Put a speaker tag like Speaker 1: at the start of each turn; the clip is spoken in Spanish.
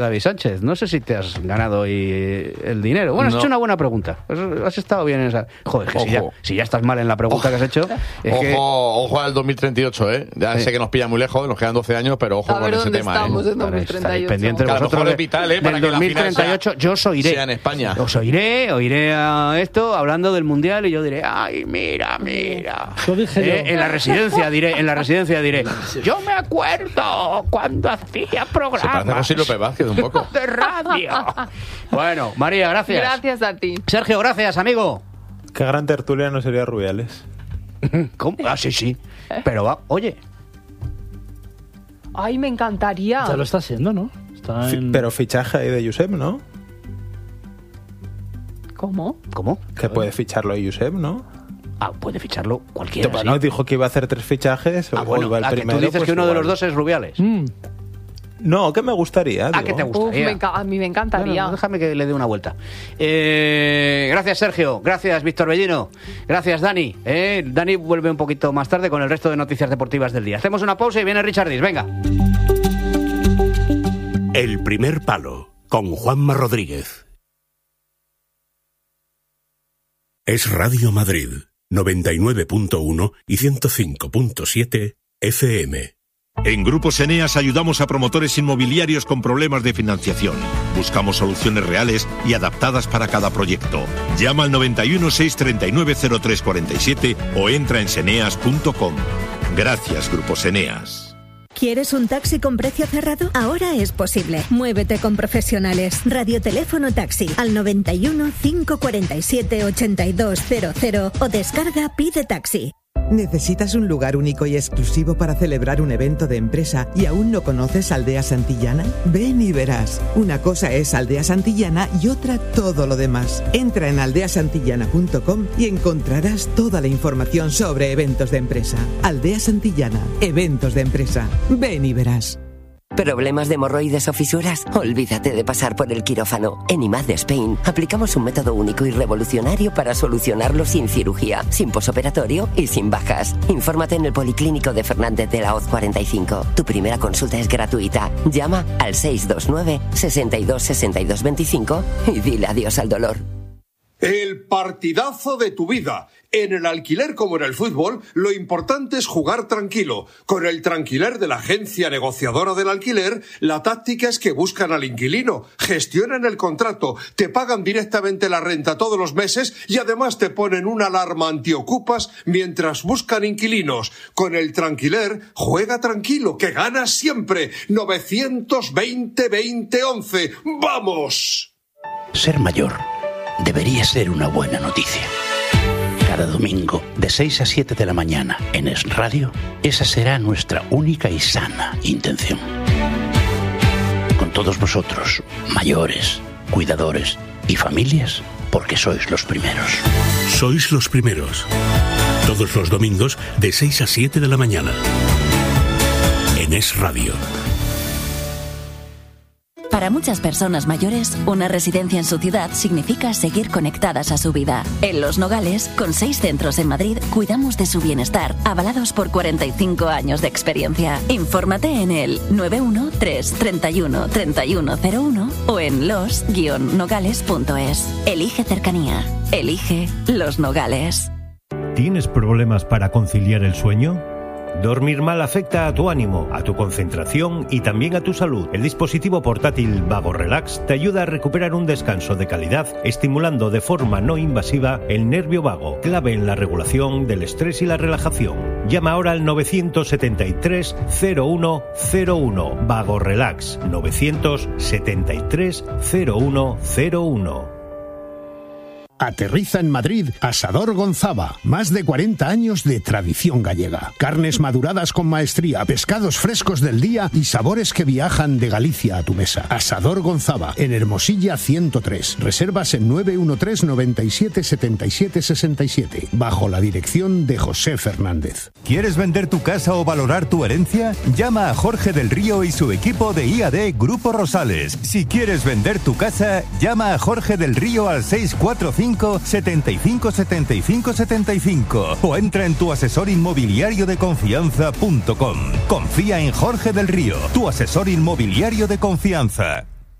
Speaker 1: David Sánchez, no sé si te has ganado hoy el dinero. Bueno, has hecho una buena pregunta. Has estado bien en esa... Joder, que si ya estás mal en la pregunta que has hecho...
Speaker 2: Ojo al 2038, ¿eh? Ya sé que nos pilla muy lejos, nos quedan 12 años, pero ojo con ese tema,
Speaker 3: estamos, en 2038.
Speaker 1: Pendientes
Speaker 2: vosotros
Speaker 1: de
Speaker 2: vital, para
Speaker 1: del
Speaker 2: que
Speaker 1: 2038 yo os oiré.
Speaker 2: Sea en España.
Speaker 1: Os oiré a esto hablando del Mundial y yo diré, ay, mira.
Speaker 4: Lo dije yo.
Speaker 1: En la residencia diré, yo me acuerdo cuando hacía programas.
Speaker 2: Se parece a José López Vázquez un poco.
Speaker 1: De radio. Bueno, María, gracias.
Speaker 3: Gracias a ti.
Speaker 1: Sergio, gracias, amigo.
Speaker 5: Qué gran tertuliano sería Rubiales.
Speaker 1: ¿Cómo? Ah, sí. Pero va, oye.
Speaker 3: Ay, me encantaría.
Speaker 4: Ya lo está haciendo, ¿no?
Speaker 5: Pero fichaje ahí de Josep, ¿no?
Speaker 3: ¿Cómo?
Speaker 5: Que puede ficharlo Josep, ¿no?
Speaker 1: Ah, puede ficharlo cualquiera.
Speaker 5: Bueno, dijo que iba a hacer 3 fichajes.
Speaker 1: Bueno,
Speaker 5: iba el primero,
Speaker 1: que tú dices
Speaker 5: pues
Speaker 1: que uno de
Speaker 5: igual.
Speaker 1: los dos es Rubiales.
Speaker 5: No, que me gustaría.
Speaker 1: ¿Qué te gustaría?
Speaker 3: A mí me encantaría.
Speaker 1: Bueno, déjame que le dé una vuelta. Gracias, Sergio. Gracias, Víctor Bellino. Gracias, Dani. Dani vuelve un poquito más tarde con el resto de noticias deportivas del día. Hacemos una pausa y viene Richard Dis. Venga.
Speaker 6: El primer palo, con Juanma Rodríguez. Es Radio Madrid, 99.1 y 105.7 FM.
Speaker 7: En Grupos Eneas ayudamos a promotores inmobiliarios con problemas de financiación. Buscamos soluciones reales y adaptadas para cada proyecto. Llama al 91 639 0347 o entra en seneas.com. Gracias, Grupos Eneas.
Speaker 8: ¿Quieres un taxi con precio cerrado? Ahora es posible. Muévete con profesionales. Radioteléfono Taxi al 91 547 8200 o descarga Pide Taxi.
Speaker 9: ¿Necesitas un lugar único y exclusivo para celebrar un evento de empresa y aún no conoces Aldea Santillana? Ven y verás. Una cosa es Aldea Santillana y otra todo lo demás. Entra en aldeasantillana.com y encontrarás toda la información sobre eventos de empresa. Aldea Santillana, eventos de empresa. Ven y verás.
Speaker 10: ¿Problemas de hemorroides o fisuras? Olvídate de pasar por el quirófano. En IMAD Spain aplicamos un método único y revolucionario para solucionarlo sin cirugía, sin posoperatorio y sin bajas. Infórmate en el Policlínico de Fernández de la Hoz 45. Tu primera consulta es gratuita. Llama al 629 62 62 25 y dile adiós al dolor.
Speaker 11: El partidazo de tu vida. En el alquiler como en el fútbol, lo importante es jugar tranquilo. Con el Tranquiler de la agencia negociadora del alquiler, la táctica es que buscan al inquilino, gestionan el contrato, te pagan directamente la renta todos los meses y además te ponen una alarma antiocupas mientras buscan inquilinos. Con el Tranquiler, juega tranquilo, que ganas siempre. 920-2011. ¡Vamos!
Speaker 12: Ser mayor debería ser una buena noticia. Cada domingo, de 6 a 7 de la mañana, en Es Radio, esa será nuestra única y sana intención. Con todos vosotros, mayores, cuidadores y familias, porque sois los primeros.
Speaker 6: Sois los primeros. Todos los domingos, de 6 a 7 de la mañana. En Es Radio.
Speaker 13: Para muchas personas mayores, una residencia en su ciudad significa seguir conectadas a su vida. En Los Nogales, con 6 centros en Madrid, cuidamos de su bienestar, avalados por 45 años de experiencia. Infórmate en el 913 31 3101 o en los-nogales.es. Elige cercanía. Elige Los Nogales.
Speaker 14: ¿Tienes problemas para conciliar el sueño? Dormir mal afecta a tu ánimo, a tu concentración y también a tu salud. El dispositivo portátil Vago Relax te ayuda a recuperar un descanso de calidad, estimulando de forma no invasiva el nervio vago, clave en la regulación del estrés y la relajación. Llama ahora al 973 0101. Vago Relax 973 0101.
Speaker 15: Aterriza en Madrid Asador Gonzava. Más de 40 años de tradición gallega. Carnes maduradas con maestría, pescados frescos del día y sabores que viajan de Galicia a tu mesa. Asador Gonzava, en Hermosilla 103. Reservas en 913 97 77 67. Bajo la dirección de José Fernández.
Speaker 16: ¿Quieres vender tu casa o valorar tu herencia? Llama a Jorge del Río y su equipo de IAD Grupo Rosales. Si quieres vender tu casa, llama a Jorge del Río al 645 75 75 75 o entra en tuasesorinmobiliariodeconfianza.com. Confía en Jorge del Río, tu asesor inmobiliario de confianza.